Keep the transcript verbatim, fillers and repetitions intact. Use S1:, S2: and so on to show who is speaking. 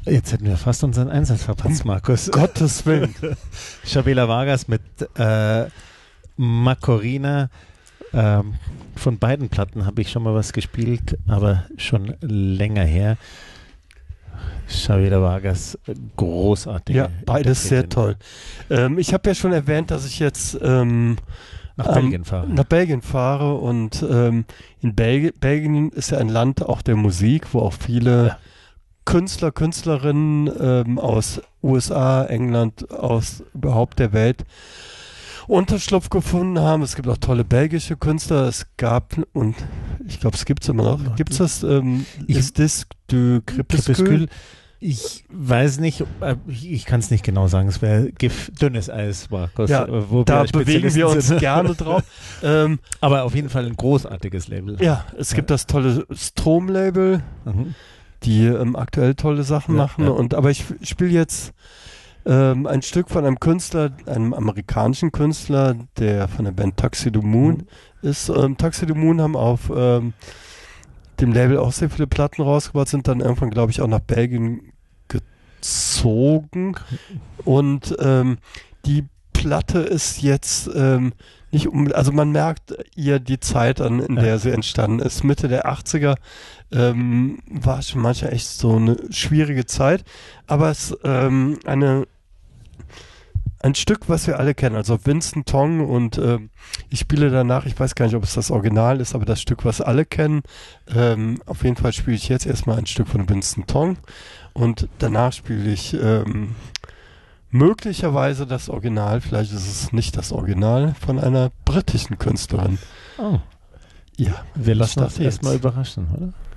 S1: Jetzt hätten wir fast unseren Einsatz verpasst, Markus.
S2: Gottes Willen.
S1: Chavela Vargas mit äh, Macorina. Ähm, von beiden Platten habe ich schon mal was gespielt, aber schon länger her. Chavela Vargas, großartig.
S2: Ja, beides sehr toll. Ähm, ich habe ja schon erwähnt, dass ich jetzt ähm,
S1: nach
S2: ähm,
S1: Belgien fahre.
S2: Nach Belgien fahre und ähm, in Belgien, Belgien ist ja ein Land auch der Musik, wo auch viele ja. Künstler, Künstlerinnen ähm, aus U S A, England, aus überhaupt der Welt Unterschlupf gefunden haben. Es gibt auch tolle belgische Künstler. Es gab, und ich glaube, es gibt es immer noch. Gibt es das? Ähm, Ist Disque du Crépuscule?
S1: Ich weiß nicht, ich kann es nicht genau sagen. Es wäre dünnes Eis, Markus.
S2: Ja,
S1: wo
S2: da
S1: wir
S2: bewegen wir uns
S1: sind.
S2: gerne drauf. ähm,
S1: Aber auf jeden Fall ein großartiges Label.
S2: Ja, es gibt ja. das tolle Strom-Label, mhm. die ähm, aktuell tolle Sachen ja, machen. Ja. Und aber ich spiele jetzt ähm, ein Stück von einem Künstler, einem amerikanischen Künstler, der von der Band Tuxedo Moon mhm. ist. Ähm, Tuxedo Moon haben auf ähm, dem Label auch sehr viele Platten rausgebracht, sind dann irgendwann, glaube ich, auch nach Belgien gezogen. Und ähm, die Platte ist jetzt ähm, nicht um, also man merkt ihr die Zeit an, in der ja. sie entstanden ist. Mitte der achtziger ähm, war schon manchmal echt so eine schwierige Zeit, aber es ähm, eine ein Stück, was wir alle kennen, also Vincent Tong und ähm, ich spiele danach, ich weiß gar nicht, ob es das Original ist, aber das Stück, was alle kennen, ähm, auf jeden Fall spiele ich jetzt erstmal ein Stück von Vincent Tong und danach spiele ich ähm, möglicherweise das Original, vielleicht ist es nicht das Original, von einer britischen Künstlerin.
S1: Oh.
S2: Ja.
S1: Wir lassen uns erstmal überraschen, oder?